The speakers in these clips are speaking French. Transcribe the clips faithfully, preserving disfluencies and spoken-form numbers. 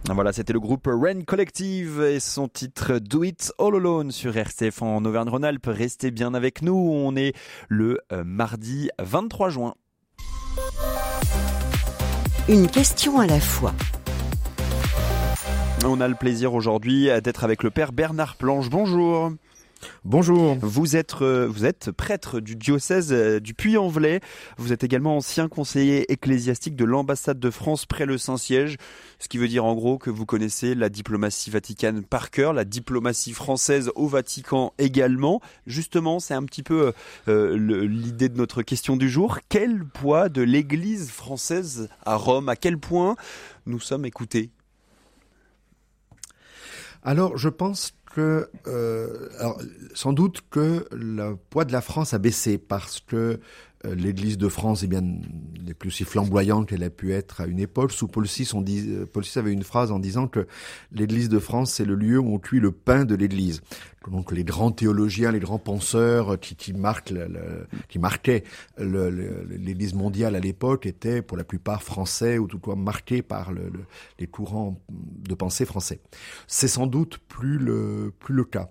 Voilà, c'était le groupe Rain Collective et son titre Do It All Alone sur R C F en Auvergne-Rhône-Alpes. Restez bien avec nous, on est le euh, mardi vingt-trois juin. Une question à la fois. On a le plaisir aujourd'hui d'être avec le père Bernard Planche. Bonjour. Bonjour. Vous êtes, euh, vous êtes prêtre du diocèse euh, du Puy-en-Velay. Vous êtes également ancien conseiller ecclésiastique de l'ambassade de France près le Saint-Siège. Ce qui veut dire en gros que vous connaissez la diplomatie vaticane par cœur, la diplomatie française au Vatican également. Justement, c'est un petit peu euh, le, l'idée de notre question du jour. Quel poids de l'Église française à Rome? À quel point nous sommes écoutés? Alors, je pense que, euh, alors, sans doute que le poids de la France a baissé parce que euh, l'Église de France est bien n'est plus si flamboyante qu'elle a pu être à une époque. Sous Paul six, on dit, Paul six avait une phrase en disant que l'Église de France, c'est le lieu où on cuit le pain de l'Église. Donc les grands théologiens, les grands penseurs qui, qui marquent, le, le, qui marquaient le, le, l'Église mondiale à l'époque étaient pour la plupart français ou tout cas marqués par le, le, les courants de pensée français. C'est sans doute plus le plus le cas.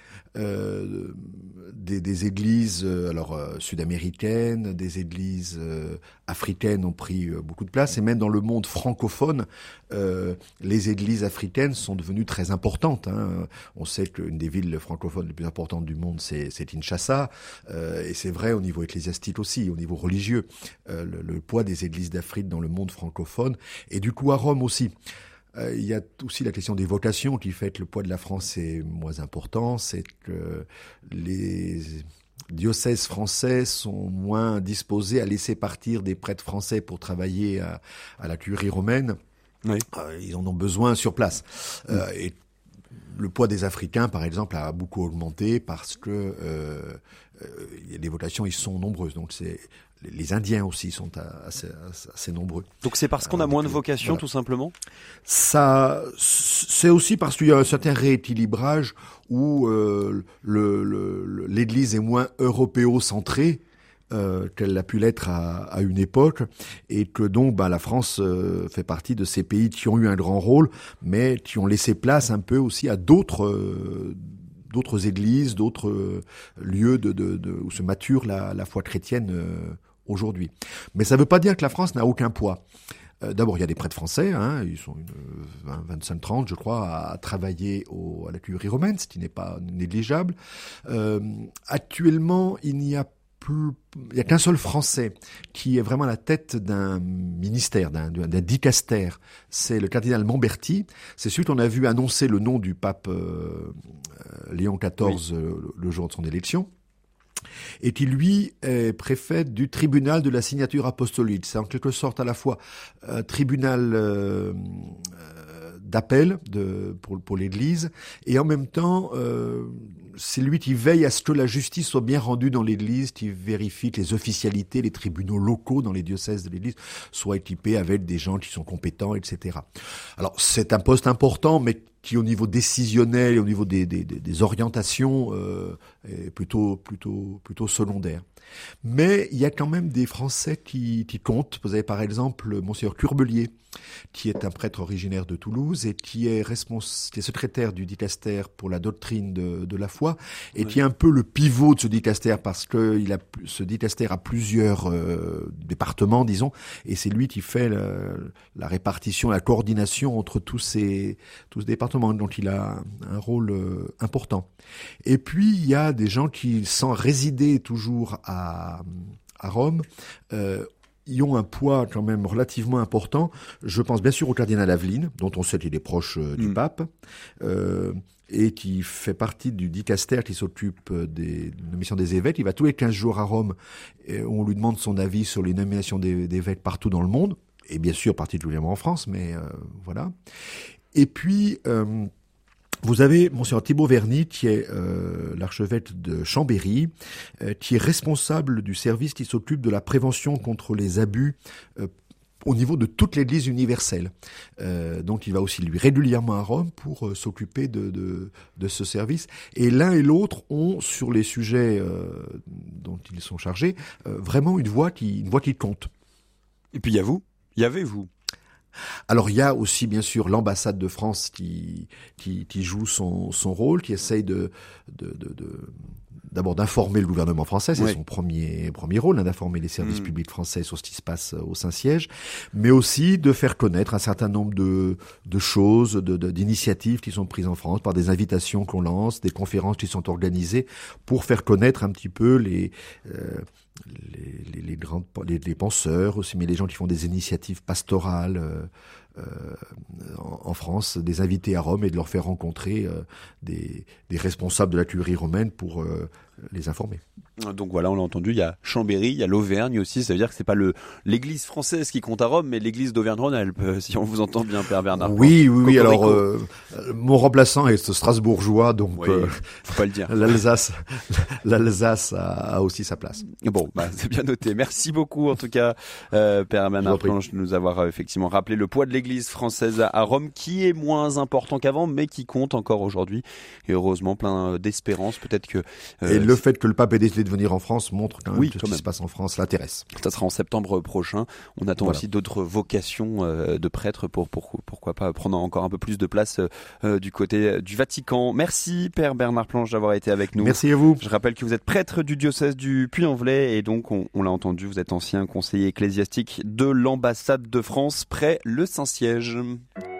Euh, des, des églises euh, alors euh, sud-américaines, des églises euh, africaines ont pris euh, beaucoup de place, et même dans le monde francophone, euh, les églises africaines sont devenues très importantes. Hein. On sait qu'une des villes francophones les plus importantes du monde, c'est, c'est Kinshasa, euh, et c'est vrai au niveau ecclésiastique aussi, au niveau religieux, euh, le, le poids des églises d'Afrique dans le monde francophone, et du coup à Rome aussi. Euh, il y a aussi la question des vocations qui fait que le poids de la France est moins important. C'est que les diocèses français sont moins disposés à laisser partir des prêtres français pour travailler à, à la curie romaine. Oui. Euh, ils en ont besoin sur place. Mmh. Euh, et le poids des Africains, par exemple, a beaucoup augmenté parce que euh, euh, les vocations, ils sont nombreuses. Donc c'est les Indiens aussi sont assez, assez nombreux. Donc c'est parce qu'on a moins de vocations, voilà. Tout simplement. Ça, c'est aussi parce qu'il y a un certain rééquilibrage où euh, le, le, l'Église est moins européocentrée euh, qu'elle a pu l'être à, à une époque, et que donc bah, la France euh, fait partie de ces pays qui ont eu un grand rôle, mais qui ont laissé place un peu aussi à d'autres. Euh, d'autres églises, d'autres euh, lieux de, de, de, où se mature la, la foi chrétienne euh, aujourd'hui. Mais ça ne veut pas dire que la France n'a aucun poids. Euh, d'abord, il y a des prêtres français, hein, ils sont une vingt, vingt-cinq, trente, je crois, à, à travailler au, à la curie romaine, ce qui n'est pas négligeable. Euh, actuellement, il n'y a plus, il n'y a qu'un seul Français qui est vraiment à la tête d'un ministère, d'un, d'un dicastère. C'est le cardinal Mamberti. C'est celui qu'on a vu annoncer le nom du pape euh, Léon quatorze, oui. euh, le jour de son élection, et qui, lui, est préfet du tribunal de la signature apostolique. C'est en quelque sorte à la fois un tribunal euh, d'appel de, pour, pour l'Église, et en même temps, euh, c'est lui qui veille à ce que la justice soit bien rendue dans l'Église, qui vérifie que les officialités, les tribunaux locaux dans les diocèses de l'Église soient équipés avec des gens qui sont compétents, et cetera. Alors, c'est un poste important, mais qui, au niveau décisionnel et au niveau des, des, des orientations, euh, est plutôt, plutôt, plutôt secondaire. Mais il y a quand même des Français qui, qui comptent. Vous avez par exemple Monseigneur Curbelier, qui est un prêtre originaire de Toulouse et qui est, respons- qui est secrétaire du dicastère pour la doctrine de, de la foi, et oui. qui est un peu le pivot de ce dicastère parce que il a, ce dicastère a plusieurs euh, départements, disons, et c'est lui qui fait la, la répartition, la coordination entre tous ces, tous ces départements, donc il a un rôle euh, important. Et puis il y a des gens qui, sans résider toujours à, à Rome, euh, ils ont un poids quand même relativement important. Je pense bien sûr au cardinal Aveline, dont on sait qu'il est proche euh, du mmh. pape, euh, et qui fait partie du dicastère qui s'occupe des nominations des évêques. Il va tous les quinze jours à Rome, et on lui demande son avis sur les nominations des, d'évêques partout dans le monde, et bien sûr particulièrement en France, mais euh, voilà. Et puis... Euh, Vous avez Monseigneur Thibaut Verny, qui est euh, l'archevêque de Chambéry, euh, qui est responsable du service qui s'occupe de la prévention contre les abus euh, au niveau de toute l'Église universelle. Euh, donc il va aussi lui régulièrement à Rome pour euh, s'occuper de, de, de ce service. Et l'un et l'autre ont, sur les sujets euh, dont ils sont chargés, euh, vraiment une voix qui, une voix qui compte. Et puis il y a vous, il y avait vous. Alors il y a aussi bien sûr l'ambassade de France qui qui, qui joue son, son rôle, qui essaye de, de, de, de d'abord d'informer le gouvernement français, c'est oui. son premier premier rôle, hein, d'informer les services mmh. publics français sur ce qui se passe au Saint-Siège, mais aussi de faire connaître un certain nombre de de choses, de, de d'initiatives qui sont prises en France par des invitations qu'on lance, des conférences qui sont organisées pour faire connaître un petit peu les euh, les, les, les grandes les, les penseurs aussi, mais les gens qui font des initiatives pastorales euh, euh, en, en France, des invités à Rome et de leur faire rencontrer euh, des, des responsables de la curie romaine pour euh, les informer. Donc voilà, on l'a entendu, il y a Chambéry, il y a l'Auvergne aussi, ça veut dire que c'est pas le l'église française qui compte à Rome, mais l'église d'Auvergne-Rhône-Alpes, si on vous entend bien, Père Bernard. Oui, oui, oui, alors euh, mon remplaçant est strasbourgeois, donc oui, euh, faut pas le dire. L'Alsace, l'Alsace a, a aussi sa place. Bon, bah, c'est bien noté. Merci beaucoup en tout cas, euh, Père Bernard Planche, de nous avoir euh, effectivement rappelé le poids de l'église française à Rome, qui est moins important qu'avant, mais qui compte encore aujourd'hui. Et heureusement, plein d'espérance, peut-être que... Euh, Et le fait que le pape ait décidé de venir en France montre quand même oui, que quand ce même. qui se passe en France l'intéresse. Ça sera en septembre prochain. On attend voilà. aussi d'autres vocations euh, de prêtres pour, pour pourquoi pas prendre encore un peu plus de place euh, du côté du Vatican. Merci Père Bernard Planche d'avoir été avec nous. Merci à vous. Je rappelle que vous êtes prêtre du diocèse du Puy-en-Velay et donc on, on l'a entendu, vous êtes ancien conseiller ecclésiastique de l'ambassade de France près le Saint-Siège.